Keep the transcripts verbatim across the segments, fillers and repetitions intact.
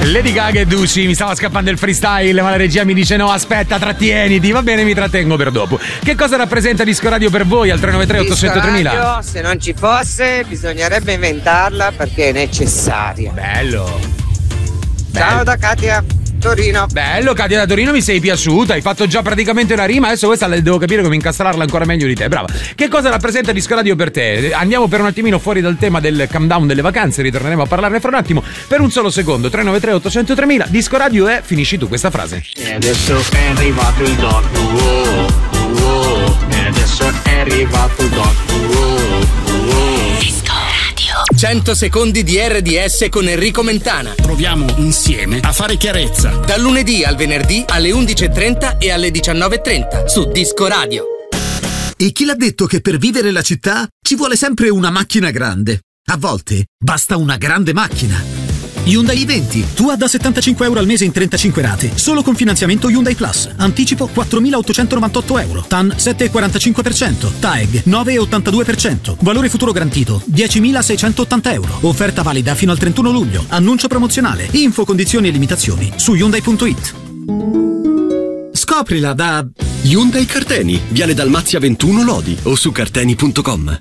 Lady Gaga e Ducci, mi stava scappando il freestyle, ma la regia mi dice no, aspetta, trattieniti, va bene, mi trattengo per dopo. Che cosa rappresenta Disco Radio per voi al tre nove tre otto zero zero tremila? Se non ci fosse bisognerebbe inventarla perché è necessaria. Bello. Ciao Bello. Da Katia Torino. Bello, Katia da Torino, mi sei piaciuta. Hai fatto già praticamente una rima. Adesso questa devo capire come incastrarla ancora meglio di te. Brava. Che cosa rappresenta Disco Radio per te? Andiamo per un attimino fuori dal tema del countdown delle vacanze. Ritorneremo a parlarne fra un attimo. Per un solo secondo. tre nove tre otto zero zero tremila. Disco Radio è. Finisci tu questa frase. E adesso è arrivato il doc. Oh, oh. E adesso è arrivato il doc. Oh, oh. cento secondi di R D S con Enrico Mentana. Proviamo insieme a fare chiarezza. Dal lunedì al venerdì alle undici e trenta e alle diciannove e trenta su Disco Radio. E chi l'ha detto che per vivere la città ci vuole sempre una macchina grande? A volte basta una grande macchina. Hyundai i venti, tua da settantacinque euro al mese in trentacinque rate, solo con finanziamento Hyundai Plus. Anticipo quattromilaottocentonovantotto euro, T A N sette virgola quarantacinque per cento, T A E G nove virgola ottantadue per cento, valore futuro garantito diecimilaseicentottanta euro. Offerta valida fino al trentuno luglio. Annuncio promozionale. Info, condizioni e limitazioni su Hyundai punto it. Scoprila da Hyundai Carteni, Viale Dalmazia ventuno Lodi o su carteni punto com.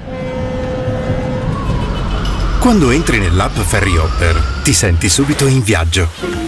Quando entri nell'app Ferryhopper ti senti subito in viaggio.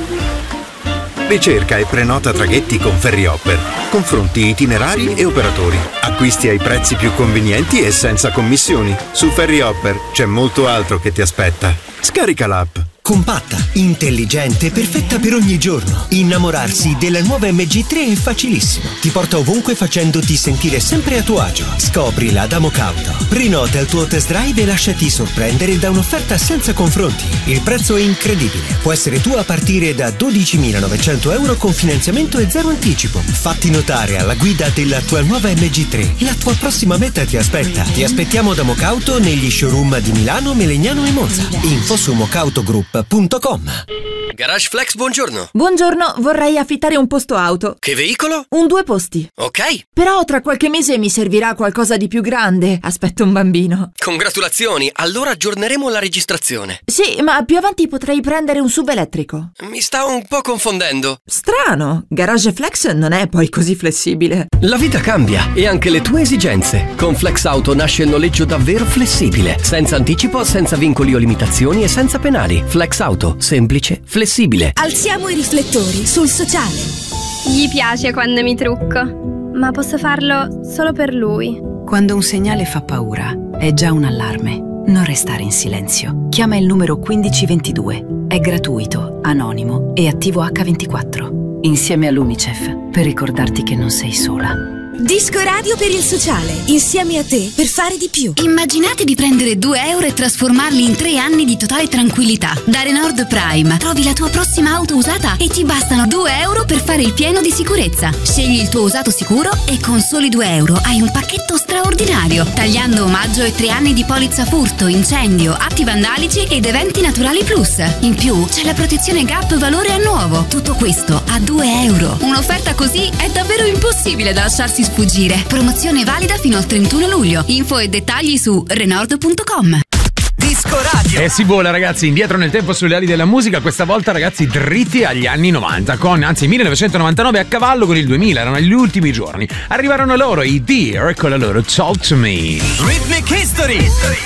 Ricerca e prenota traghetti con Ferryhopper. Confronti itinerari e operatori. Acquisti ai prezzi più convenienti e senza commissioni. Su Ferryhopper c'è molto altro che ti aspetta. Scarica l'app. Compatta, intelligente, perfetta per ogni giorno. Innamorarsi della nuova M G tre è facilissimo. Ti porta ovunque facendoti sentire sempre a tuo agio. Scoprila da Mocauto. Prenota il tuo test drive e lasciati sorprendere da un'offerta senza confronti. Il prezzo è incredibile. Può essere tuo a partire da dodicimilanovecento euro con finanziamento e zero anticipo. Fatti notare alla guida della tua nuova M G tre. La tua prossima meta ti aspetta. Ti aspettiamo da Mocauto negli showroom di Milano, Melegnano e Monza. Info su mocautogroup punto com. Garage Flex, buongiorno. Buongiorno, vorrei affittare un posto auto. Che veicolo? Un due posti. Ok. Però tra qualche mese mi servirà qualcosa di più grande. Aspetto un bambino. Congratulazioni, allora aggiorneremo la registrazione. Sì, ma più avanti potrei prendere un sub elettrico. Mi sta un po' confondendo. Strano, Garage Flex non è poi così flessibile. La vita cambia e anche le tue esigenze. Con Flex Auto nasce il noleggio davvero flessibile, senza anticipo, senza vincoli o limitazioni e senza penali. Flex Auto, semplice, flessibile. Alziamo i riflettori sul sociale. Gli piace quando mi trucco, ma posso farlo solo per lui. Quando un segnale fa paura, è già un allarme. Non restare in silenzio. Chiama il numero quindici ventidue. È gratuito, anonimo e attivo acca ventiquattro. Insieme all'Unicef, per ricordarti che non sei sola. Disco Radio per il sociale, insieme a te per fare di più. Immaginate di prendere due euro e trasformarli in tre anni di totale tranquillità. Da Renault Prime trovi la tua prossima auto usata e ti bastano due euro per fare il pieno di sicurezza. Scegli il tuo usato sicuro e con soli due euro hai un pacchetto straordinario, tagliando omaggio e tre anni di polizza furto, incendio, atti vandalici ed eventi naturali plus. In più c'è la protezione Gap valore a nuovo. Tutto questo a due euro. Un'offerta così è davvero impossibile da lasciarsi sfuggire. Promozione valida fino al trentuno luglio. Info e dettagli su renault punto com. Disco Radio. E si vola, ragazzi, indietro nel tempo sulle ali della musica. Questa volta, ragazzi, dritti agli anni novanta, con anzi millenovecentonovantanove a cavallo con il duemila. Erano gli ultimi giorni. Arrivarono loro i Dear con la loro Talk to Me. Rhythmic History.